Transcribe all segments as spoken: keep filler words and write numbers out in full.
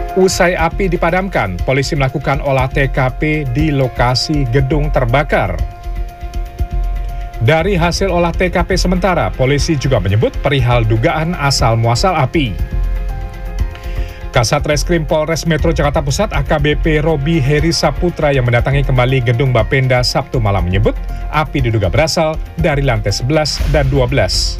Usai api dipadamkan, polisi melakukan olah T K P di lokasi gedung terbakar. Dari hasil olah T K P sementara, polisi juga menyebut perihal dugaan asal-muasal api. Kasat Reskrim Polres Metro Jakarta Pusat A K B P Robi Heri Saputra yang mendatangi kembali gedung Bapenda Sabtu malam menyebut api diduga berasal dari lantai sebelas dan dua belas.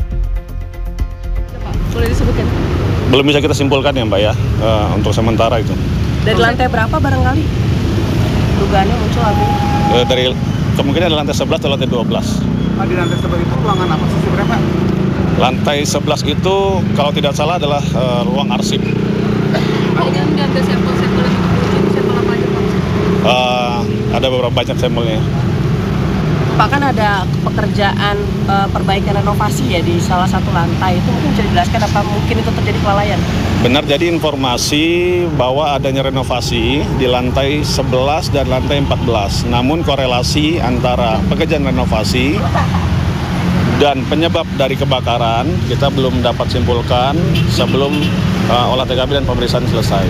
Boleh disebutkan? Belum bisa kita simpulkan ya Mbak ya, uh, untuk sementara itu. Dari lantai berapa barangkali dugaannya muncul api? Uh, dari kemungkinan dari lantai sebelas atau lantai dua belas. Pak, di lantai sebelas itu ruangan apa sih berapa? Lantai sebelas itu kalau tidak salah adalah uh, ruang arsip. Pak, ini diambil sampel-sampel yang muncul, sampel apa aja Pak? Uh, ada beberapa banyak sampelnya. Pak, kan ada pekerjaan uh, perbaikan renovasi ya di salah satu lantai, itu mungkin bisa dijelaskan apa mungkin itu terjadi kelalaian? Benar, jadi informasi bahwa adanya renovasi di lantai sebelas dan lantai empat belas. Namun korelasi antara pekerjaan renovasi dan penyebab dari kebakaran kita belum dapat simpulkan sebelum uh, olah T K P dan pemeriksaan selesai.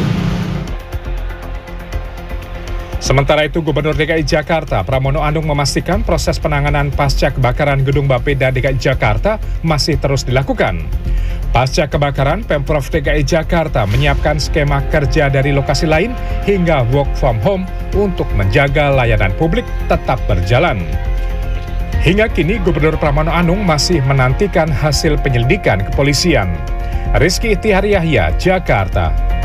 Sementara itu, Gubernur D K I Jakarta Pramono Anung memastikan proses penanganan pasca kebakaran gedung Bapeda D K I Jakarta masih terus dilakukan. Pasca kebakaran, Pemprov D K I Jakarta menyiapkan skema kerja dari lokasi lain hingga work from home untuk menjaga layanan publik tetap berjalan. Hingga kini, Gubernur Pramono Anung masih menantikan hasil penyelidikan kepolisian. Rizky Ihtihar Yahya, Jakarta.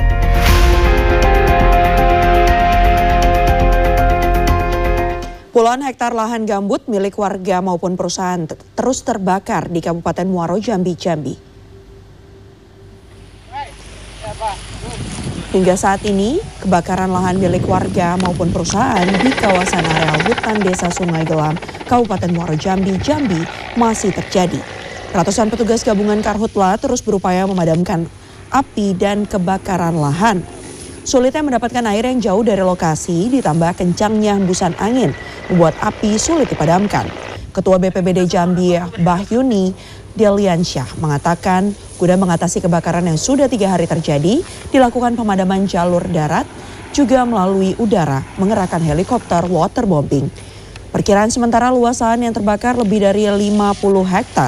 Puluhan hektar lahan gambut milik warga maupun perusahaan terus terbakar di Kabupaten Muaro Jambi, Jambi. Hingga saat ini, kebakaran lahan milik warga maupun perusahaan di kawasan area hutan Desa Sungai Gelam, Kabupaten Muaro Jambi, Jambi masih terjadi. Ratusan petugas gabungan Karhutla terus berupaya memadamkan api dan kebakaran lahan. Sulitnya mendapatkan air yang jauh dari lokasi ditambah kencangnya hembusan angin membuat api sulit dipadamkan. Ketua B P B D Jambi Bahyuni Deliansyah mengatakan guna mengatasi kebakaran yang sudah tiga hari terjadi, dilakukan pemadaman jalur darat juga melalui udara mengerahkan helikopter waterbombing. Perkiraan sementara luas lahan yang terbakar lebih dari lima puluh hektar.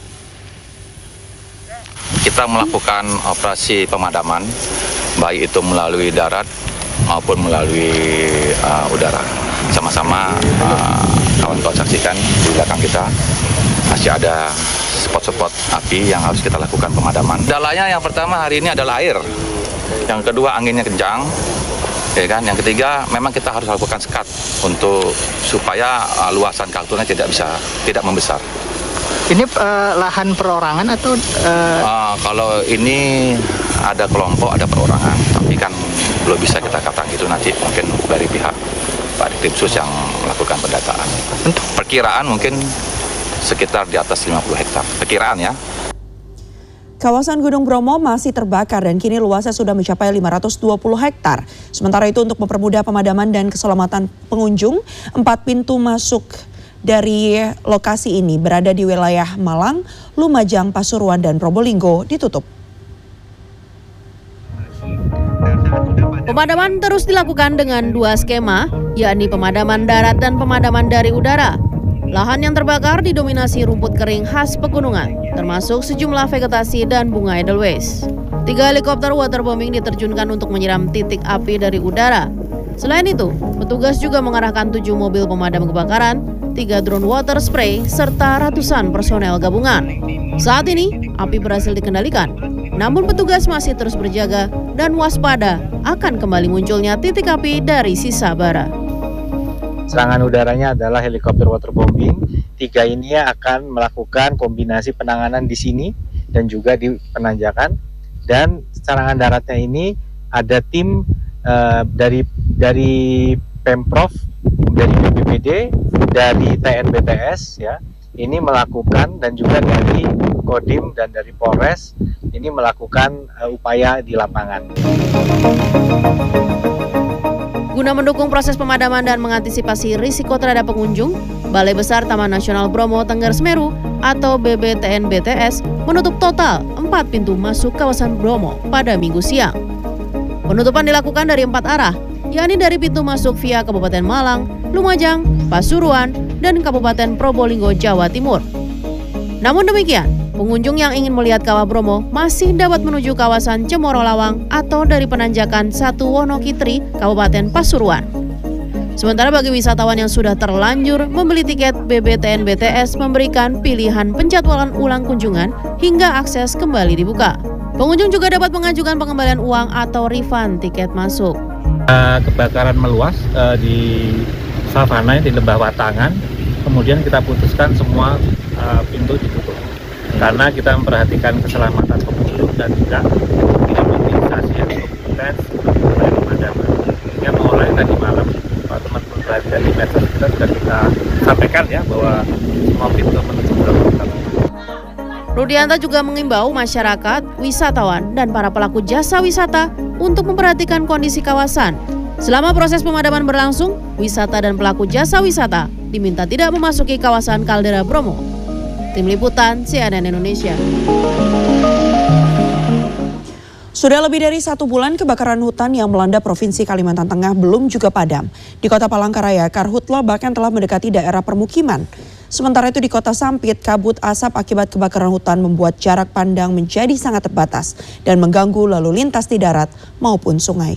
Kita melakukan operasi pemadaman, baik itu melalui darat maupun melalui uh, udara. Sama-sama uh, kawan-kawan saksikan di belakang kita masih ada spot-spot api yang harus kita lakukan pemadaman. Kendalanya yang pertama hari ini adalah air, yang kedua anginnya kencang, ya kan. Yang ketiga memang kita harus lakukan sekat untuk supaya uh, luasan Karhutla tidak bisa tidak membesar. Ini uh, lahan perorangan atau? Uh... Uh, kalau ini ada kelompok, ada perorangan, tapi kan belum bisa kita katakan gitu, nanti mungkin dari pihak Pak Dikrimsus yang melakukan pendataan. Untuk perkiraan mungkin sekitar di atas lima puluh hektar, perkiraan ya. Kawasan Gunung Bromo masih terbakar dan kini luasnya sudah mencapai lima ratus dua puluh hektar. Sementara itu untuk mempermudah pemadaman dan keselamatan pengunjung, empat pintu masuk dari lokasi ini berada di wilayah Malang, Lumajang, Pasuruan, dan Probolinggo ditutup. Pemadaman terus dilakukan dengan dua skema, yakni pemadaman darat dan pemadaman dari udara. Lahan yang terbakar didominasi rumput kering khas pegunungan, termasuk sejumlah vegetasi dan bunga edelweiss. Tiga helikopter waterbombing diterjunkan untuk menyiram titik api dari udara. Selain itu, petugas juga mengarahkan tujuh mobil pemadam kebakaran, tiga drone water spray, serta ratusan personel gabungan. Saat ini, api berhasil dikendalikan, namun petugas masih terus berjaga dan waspada akan kembali munculnya titik api dari sisa bara. Serangan udaranya adalah helikopter waterbombing. Tiga ini akan melakukan kombinasi penanganan di sini dan juga di penanjakan. Dan serangan daratnya ini ada tim uh, dari dari Pemprov, dari B P B D, dari T N B T S ya. Ini melakukan dan juga dari Kodim dan dari Polres ini melakukan uh, upaya di lapangan. Guna mendukung proses pemadaman dan mengantisipasi risiko terhadap pengunjung, Balai Besar Taman Nasional Bromo Tengger Semeru atau B B T N B T S menutup total empat pintu masuk kawasan Bromo pada Minggu siang. Penutupan dilakukan dari empat arah, yakni dari pintu masuk via Kabupaten Malang, Lumajang, Pasuruan, dan Kabupaten Probolinggo, Jawa Timur. Namun demikian, pengunjung yang ingin melihat Kawah Bromo masih dapat menuju kawasan Cemoro Lawang atau dari penanjakan satu Wonokitri, Kabupaten Pasuruan. Sementara bagi wisatawan yang sudah terlanjur membeli tiket, B B T N B T S memberikan pilihan penjadwalan ulang kunjungan hingga akses kembali dibuka. Pengunjung juga dapat mengajukan pengembalian uang atau refund tiket masuk. Uh, kebakaran meluas uh, di savana di Lembah Watangan, kemudian kita putuskan semua uh, pintu ditutup karena kita memperhatikan keselamatan pengunjung dan juga tidak mobilisasi yang kompeten untuk pemadaman. Yang mulai tadi malam teman-teman perhatian di medsos kita sudah kita sampaikan ya bahwa semua pintu menuju ke Lembah. Rudianta juga mengimbau masyarakat, wisatawan, dan para pelaku jasa wisata untuk memperhatikan kondisi kawasan. Selama proses pemadaman berlangsung, wisata dan pelaku jasa wisata diminta tidak memasuki kawasan kaldera Bromo. Tim Liputan C N N Indonesia. Sudah lebih dari satu bulan kebakaran hutan yang melanda Provinsi Kalimantan Tengah belum juga padam. Di Kota Palangkaraya, karhutla bahkan telah mendekati daerah permukiman. Sementara itu di Kota Sampit, kabut asap akibat kebakaran hutan membuat jarak pandang menjadi sangat terbatas dan mengganggu lalu lintas di darat maupun sungai.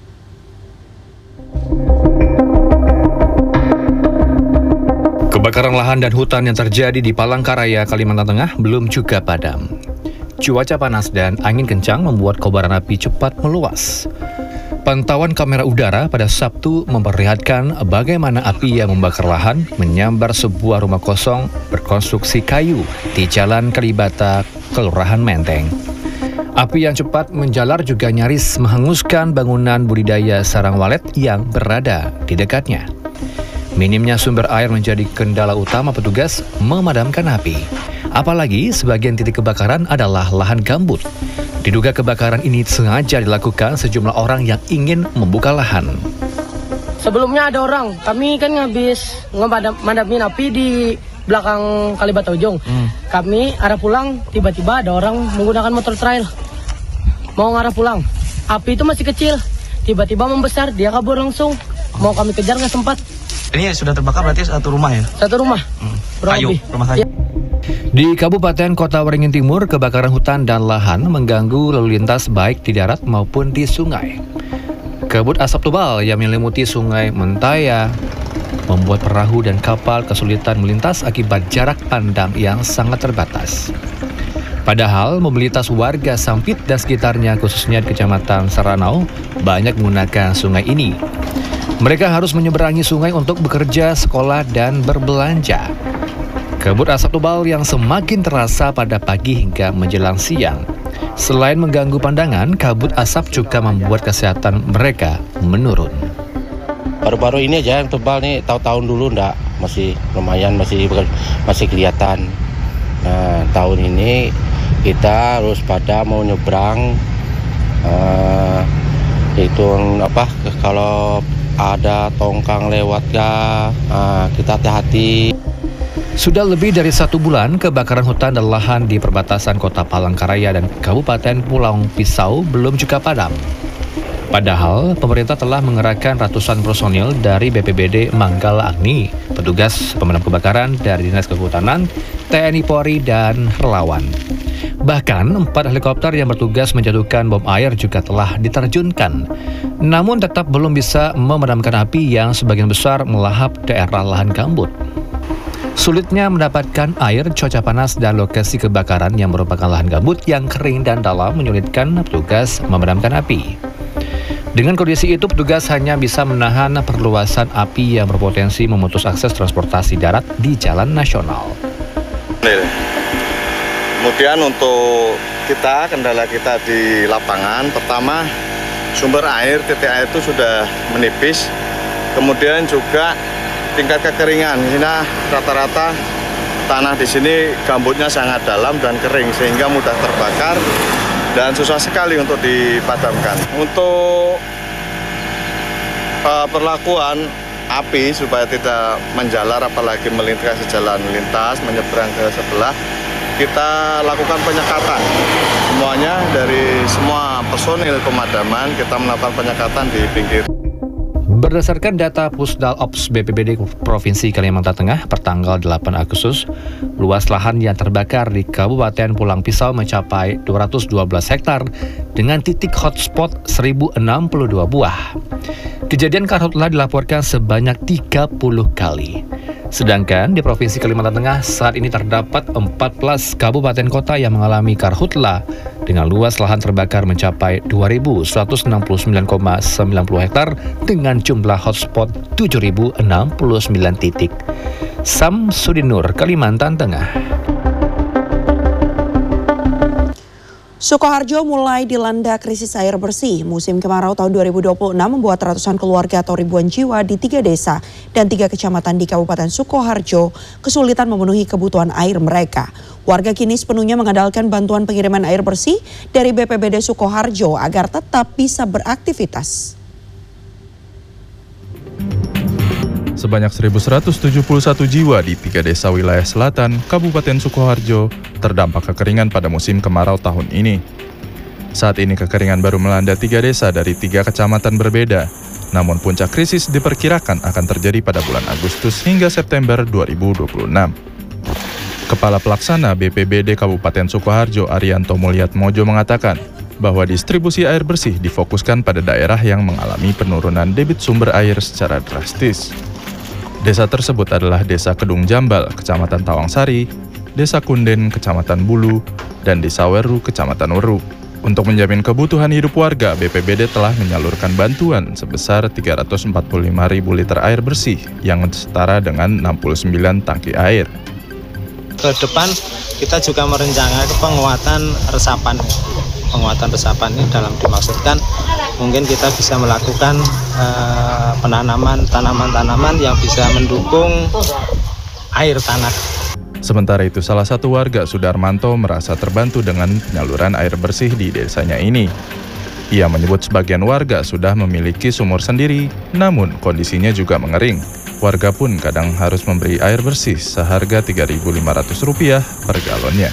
Kebakaran lahan dan hutan yang terjadi di Palangkaraya, Kalimantan Tengah belum juga padam. Cuaca panas dan angin kencang membuat kobaran api cepat meluas. Pantauan kamera udara pada Sabtu memperlihatkan bagaimana api yang membakar lahan menyambar sebuah rumah kosong berkonstruksi kayu di Jalan Kalibata, Kelurahan Menteng. Api yang cepat menjalar juga nyaris menghanguskan bangunan budidaya sarang walet yang berada di dekatnya. Minimnya sumber air menjadi kendala utama petugas memadamkan api. Apalagi sebagian titik kebakaran adalah lahan gambut. Diduga kebakaran ini sengaja dilakukan sejumlah orang yang ingin membuka lahan. Sebelumnya ada orang, kami kan habis ngemadamin api di belakang Kalibata Ujung. Hmm. Kami arah pulang, tiba-tiba ada orang menggunakan motor trail. Mau ngarah pulang, api itu masih kecil, tiba-tiba membesar, dia kabur langsung. Mau kami kejar nggak sempat. Ini sudah terbakar berarti satu rumah ya? Satu rumah, hmm. kayu, rumah kayu. Ya. Di Kabupaten Kota Waringin Timur, kebakaran hutan dan lahan mengganggu lalu lintas baik di darat maupun di sungai. Kabut asap tebal yang menyelimuti sungai Mentaya membuat perahu dan kapal kesulitan melintas akibat jarak pandang yang sangat terbatas. Padahal mobilitas warga Sampit dan sekitarnya khususnya di Kecamatan Saranau banyak menggunakan sungai ini. Mereka harus menyeberangi sungai untuk bekerja, sekolah, dan berbelanja. Kabut asap tebal yang semakin terasa pada pagi hingga menjelang siang. Selain mengganggu pandangan, kabut asap juga membuat kesehatan mereka menurun. Baru-baru ini aja yang tebal nih, tahun-tahun dulu enggak, masih lumayan, masih masih kelihatan. Nah, tahun ini kita harus pada mau nyebrang, uh, itu apa, kalau ada tongkang lewat ya, uh, kita hati-hati. Sudah lebih dari satu bulan, kebakaran hutan dan lahan di perbatasan Kota Palangkaraya dan Kabupaten Pulau Pisau belum juga padam. Padahal, pemerintah telah mengerahkan ratusan personil dari B P B D Manggala Agni, petugas pemadam kebakaran dari Dinas Kehutanan, T N I Polri, dan relawan. Bahkan, empat helikopter yang bertugas menjatuhkan bom air juga telah diterjunkan. Namun tetap belum bisa memadamkan api yang sebagian besar melahap daerah lahan gambut. Sulitnya mendapatkan air, cuaca panas, dan lokasi kebakaran yang merupakan lahan gambut yang kering dan dalam menyulitkan petugas memadamkan api. Dengan kondisi itu, petugas hanya bisa menahan perluasan api yang berpotensi memutus akses transportasi darat di jalan nasional. Kemudian untuk kita, kendala kita di lapangan, pertama sumber air, titik air itu sudah menipis. Kemudian juga tingkat kekeringan, ini rata-rata tanah di sini gambutnya sangat dalam dan kering sehingga mudah terbakar dan susah sekali untuk dipadamkan. Untuk uh, perlakuan api supaya tidak menjalar apalagi melintasi jalan lintas menyeberang ke sebelah, kita lakukan penyekatan. Semuanya dari semua personil pemadaman kita melakukan penyekatan di pinggir. Berdasarkan data Pusdal Ops B P B D Provinsi Kalimantan Tengah pertanggal delapan Agustus, luas lahan yang terbakar di Kabupaten Pulang Pisau mencapai dua ratus dua belas hektar dengan titik hotspot seribu enam puluh dua buah. Kejadian karhutla dilaporkan sebanyak tiga puluh kali. Sedangkan di Provinsi Kalimantan Tengah saat ini terdapat empat belas kabupaten kota yang mengalami karhutla dengan luas lahan terbakar mencapai dua ribu seratus enam puluh sembilan koma sembilan puluh hektar dengan jumlah hotspot tujuh ribu enam puluh sembilan titik. Samsudinur, Kalimantan Tengah. Sukoharjo mulai dilanda krisis air bersih. Musim kemarau tahun dua ribu dua puluh enam membuat ratusan keluarga atau ribuan jiwa di tiga desa dan tiga kecamatan di Kabupaten Sukoharjo kesulitan memenuhi kebutuhan air mereka. Warga kini sepenuhnya mengandalkan bantuan pengiriman air bersih dari B P B D Sukoharjo agar tetap bisa beraktivitas. Sebanyak seribu seratus tujuh puluh satu jiwa di tiga desa wilayah selatan Kabupaten Sukoharjo terdampak kekeringan pada musim kemarau tahun ini. Saat ini kekeringan baru melanda tiga desa dari tiga kecamatan berbeda, namun puncak krisis diperkirakan akan terjadi pada bulan Agustus hingga September dua ribu dua puluh enam. Kepala Pelaksana B P B D Kabupaten Sukoharjo Arianto Mulyatmojo mengatakan bahwa distribusi air bersih difokuskan pada daerah yang mengalami penurunan debit sumber air secara drastis. Desa tersebut adalah Desa Kedung Jambal, Kecamatan Tawangsari, Desa Kunden, Kecamatan Bulu, dan Desa Weru, Kecamatan Weru. Untuk menjamin kebutuhan hidup warga, B P B D telah menyalurkan bantuan sebesar tiga ratus empat puluh lima ribu liter air bersih yang setara dengan enam puluh sembilan tangki air. Ke depan kita juga merencanakan penguatan resapan. Penguatan resapan ini dalam dimaksudkan mungkin kita bisa melakukan uh, penanaman tanaman-tanaman yang bisa mendukung air tanah. Sementara itu, salah satu warga Sudarmanto merasa terbantu dengan penyaluran air bersih di desanya ini. Ia menyebut sebagian warga sudah memiliki sumur sendiri, namun kondisinya juga mengering. Warga pun kadang harus memberi air bersih seharga tiga ribu lima ratus rupiah per galonnya.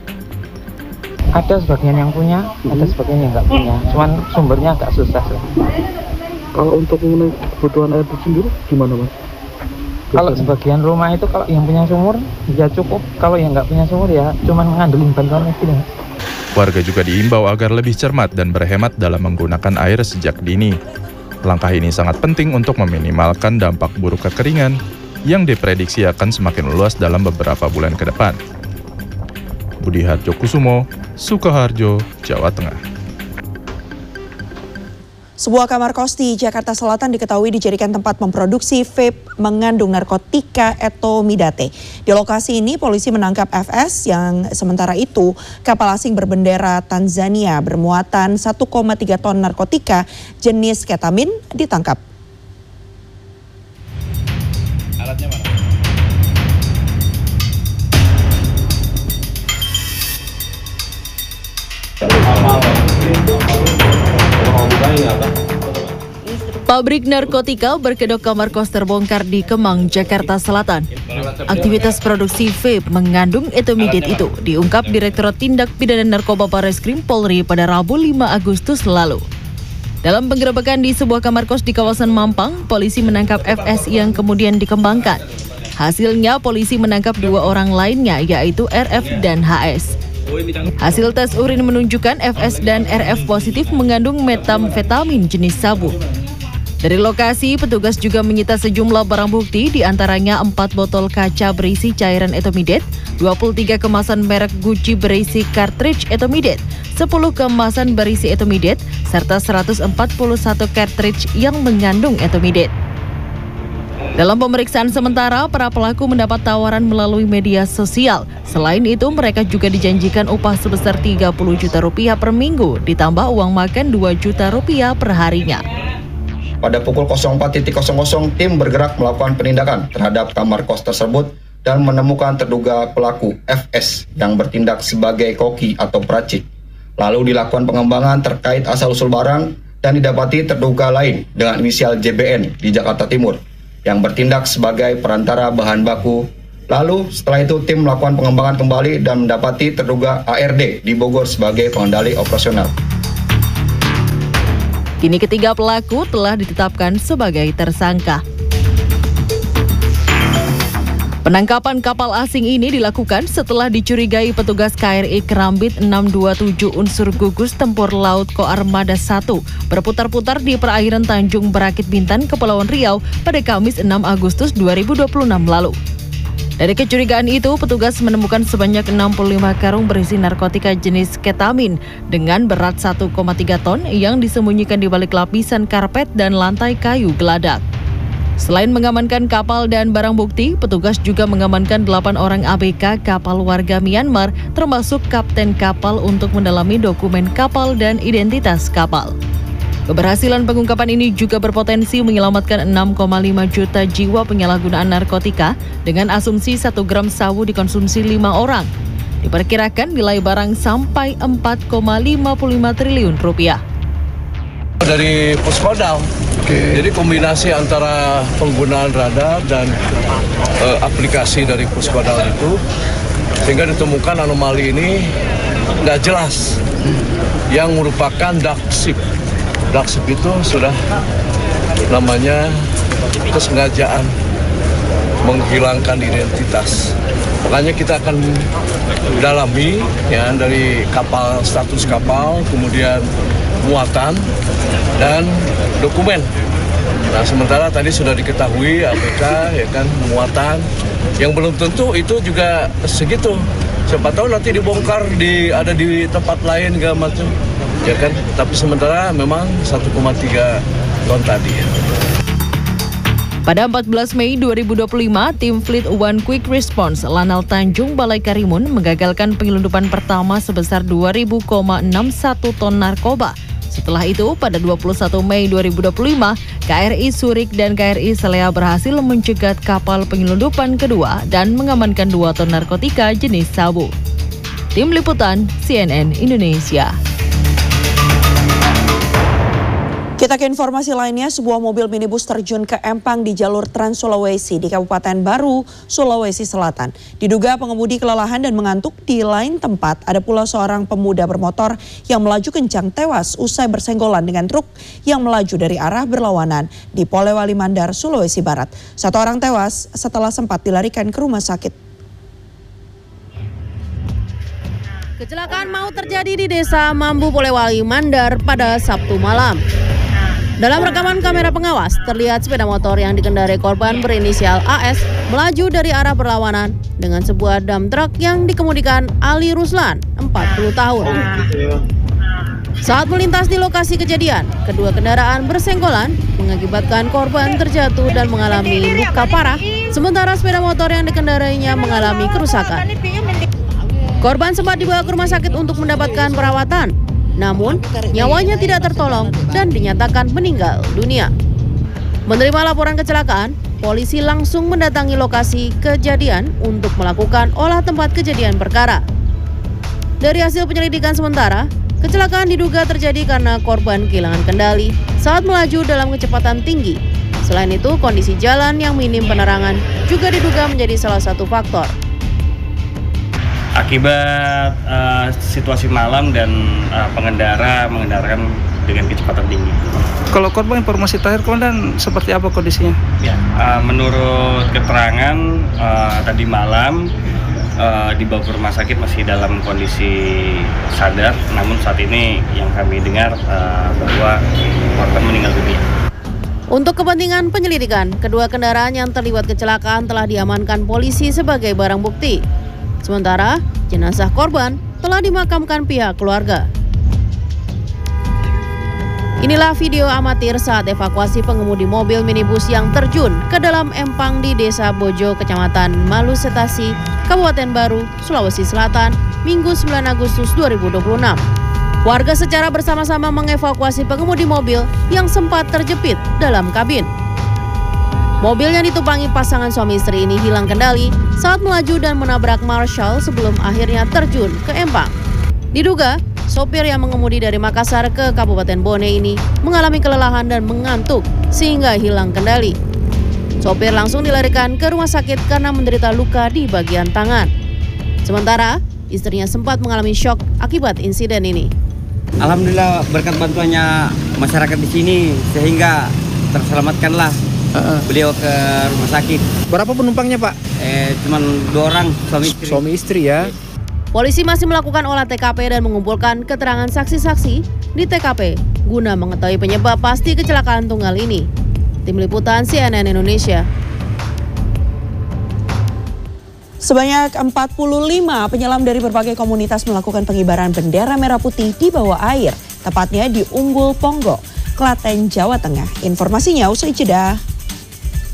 Ada sebagian yang punya, ada sebagian yang nggak punya. Cuman sumbernya agak susah lah. Kalau untuk mengenai kebutuhan air sendiri gimana, Mas? Kalau sebagian rumah itu kalau yang punya sumur ya cukup, kalau yang nggak punya sumur ya cuman ngandelin bantuan itu. Warga juga diimbau agar lebih cermat dan berhemat dalam menggunakan air sejak dini. Langkah ini sangat penting untuk meminimalkan dampak buruk kekeringan yang diprediksi akan semakin luas dalam beberapa bulan ke depan. Budi Harjo Kusumo, Sukoharjo, Jawa Tengah. Sebuah kamar kos di Jakarta Selatan diketahui dijadikan tempat memproduksi vape mengandung narkotika etomidate. Di lokasi ini polisi menangkap F S yang sementara itu kapal asing berbendera Tanzania bermuatan satu koma tiga ton narkotika jenis ketamin ditangkap. Alatnya mana? Pabrik narkotika berkedok kamar kos terbongkar di Kemang, Jakarta Selatan. Aktivitas produksi vape mengandung etomidate itu diungkap Direktorat Tindak Pidana Narkoba Barreskrim Polri pada Rabu lima Agustus lalu. Dalam penggerebekan di sebuah kamar kos di kawasan Mampang, polisi menangkap F S yang kemudian dikembangkan. Hasilnya polisi menangkap dua orang lainnya yaitu R F dan H S. Hasil tes urin menunjukkan F S dan R F positif mengandung metamfetamin jenis sabu. Dari lokasi, petugas juga menyita sejumlah barang bukti, diantaranya empat botol kaca berisi cairan etomidate, dua puluh tiga kemasan merek Gucci berisi cartridge etomidate, sepuluh kemasan berisi etomidate, serta seratus empat puluh satu cartridge yang mengandung etomidate. Dalam pemeriksaan sementara, para pelaku mendapat tawaran melalui media sosial. Selain itu, mereka juga dijanjikan upah sebesar tiga puluh juta rupiah per minggu, ditambah uang makan dua juta rupiah per harinya. Pada pukul empat nol nol, tim bergerak melakukan penindakan terhadap kamar kos tersebut dan menemukan terduga pelaku F S yang bertindak sebagai koki atau peracik. Lalu dilakukan pengembangan terkait asal-usul barang dan didapati terduga lain dengan inisial J B N di Jakarta Timur yang bertindak sebagai perantara bahan baku Lalu setelah itu tim melakukan pengembangan kembali dan mendapati terduga A R D di Bogor sebagai pengendali operasional. Kini ketiga pelaku telah ditetapkan sebagai tersangka. Penangkapan kapal asing ini dilakukan setelah dicurigai petugas K R I Kerambit enam dua tujuh unsur gugus tempur laut Koarmada satu berputar-putar di perairan Tanjung Berakit Bintan, Kepulauan Riau pada Kamis enam Agustus dua ribu dua puluh enam lalu. Dari kecurigaan itu, petugas menemukan sebanyak enam puluh lima karung berisi narkotika jenis ketamin dengan berat satu koma tiga ton yang disembunyikan di balik lapisan karpet dan lantai kayu geladak. Selain mengamankan kapal dan barang bukti, petugas juga mengamankan delapan orang A B K kapal warga Myanmar, termasuk kapten kapal untuk mendalami dokumen kapal dan identitas kapal. Keberhasilan pengungkapan ini juga berpotensi menyelamatkan enam koma lima juta jiwa penyalahgunaan narkotika dengan asumsi satu gram sabu dikonsumsi lima orang. Diperkirakan nilai barang sampai empat koma lima lima triliun rupiah. Dari Puskodam, okay. Jadi kombinasi antara penggunaan radar dan uh, aplikasi dari Puskodam itu, sehingga ditemukan anomali ini nggak jelas, yang merupakan dark ship. Dark ship itu sudah namanya kesengajaan menghilangkan identitas. Makanya kita akan dalami ya dari kapal, status kapal, kemudian muatan dan dokumen. Nah, sementara tadi sudah diketahui A B K ya kan muatan yang belum tentu itu juga segitu. Siapa tahu nanti dibongkar di ada di tempat lain segala macam. Ya kan, tapi sementara memang satu koma tiga ton tadi ya. Pada empat belas Mei dua ribu dua puluh lima, tim Fleet One Quick Response Lanal Tanjung Balai Karimun menggagalkan penyelundupan pertama sebesar dua ribu koma enam satu ton narkoba. Setelah itu, pada dua puluh satu Mei dua ribu dua puluh lima, K R I Surik dan K R I Selea berhasil mencegat kapal penyelundupan kedua dan mengamankan dua ton narkotika jenis sabu. Tim Liputan C N N Indonesia. Kita ke informasi lainnya, sebuah mobil minibus terjun ke empang di jalur Trans Sulawesi di Kabupaten Baru, Sulawesi Selatan. Diduga pengemudi kelelahan dan mengantuk. Di lain tempat, ada pula seorang pemuda bermotor yang melaju kencang tewas usai bersenggolan dengan truk yang melaju dari arah berlawanan di Polewali Mandar, Sulawesi Barat. Satu orang tewas setelah sempat dilarikan ke rumah sakit. Kecelakaan maut terjadi di Desa Mambu, Polewali Mandar pada Sabtu malam. Dalam rekaman kamera pengawas, terlihat sepeda motor yang dikendarai korban berinisial A S melaju dari arah berlawanan dengan sebuah dump truck yang dikemudikan Ali Ruslan, empat puluh tahun. Saat melintas di lokasi kejadian, kedua kendaraan bersenggolan mengakibatkan korban terjatuh dan mengalami luka parah, sementara sepeda motor yang dikendarainya mengalami kerusakan. Korban sempat dibawa ke rumah sakit untuk mendapatkan perawatan. Namun, nyawanya tidak tertolong dan dinyatakan meninggal dunia. Menerima laporan kecelakaan, polisi langsung mendatangi lokasi kejadian untuk melakukan olah tempat kejadian perkara. Dari hasil penyelidikan sementara, kecelakaan diduga terjadi karena korban kehilangan kendali saat melaju dalam kecepatan tinggi. Selain itu, kondisi jalan yang minim penerangan juga diduga menjadi salah satu faktor. Akibat uh, situasi malam dan uh, pengendara mengendarakan dengan kecepatan tinggi. Kalau korban informasi terakhir komandan seperti apa kondisinya? Ya, uh, menurut keterangan uh, tadi malam uh, dibawa ke rumah sakit masih dalam kondisi sadar. Namun saat ini yang kami dengar uh, bahwa korban meninggal dunia. Untuk kepentingan penyelidikan, kedua kendaraan yang terlibat kecelakaan telah diamankan polisi sebagai barang bukti. Sementara jenazah korban telah dimakamkan pihak keluarga. Inilah video amatir saat evakuasi pengemudi mobil minibus yang terjun ke dalam empang di Desa Bojo, Kecamatan Malusetasi, Kabupaten Baru, Sulawesi Selatan, Minggu sembilan Agustus dua ribu dua puluh enam. Warga secara bersama-sama mengevakuasi pengemudi mobil yang sempat terjepit dalam kabin. Mobil yang ditumpangi pasangan suami istri ini hilang kendali saat melaju dan menabrak Marshall sebelum akhirnya terjun ke empang. Diduga, sopir yang mengemudi dari Makassar ke Kabupaten Bone ini mengalami kelelahan dan mengantuk sehingga hilang kendali. Sopir langsung dilarikan ke rumah sakit karena menderita luka di bagian tangan. Sementara, istrinya sempat mengalami syok akibat insiden ini. Alhamdulillah berkat bantuannya masyarakat di sini sehingga terselamatkanlah uh-uh. beliau ke rumah sakit. Berapa penumpangnya, Pak? Eh, cuman dua orang, suami istri. Suami istri ya. Polisi masih melakukan olah T K P dan mengumpulkan keterangan saksi-saksi di T K P guna mengetahui penyebab pasti kecelakaan tunggal ini. Tim Liputan C N N Indonesia. Sebanyak empat puluh lima penyelam dari berbagai komunitas melakukan pengibaran bendera merah putih di bawah air, tepatnya di Umbul Ponggo, Klaten, Jawa Tengah. Informasinya usai jeda.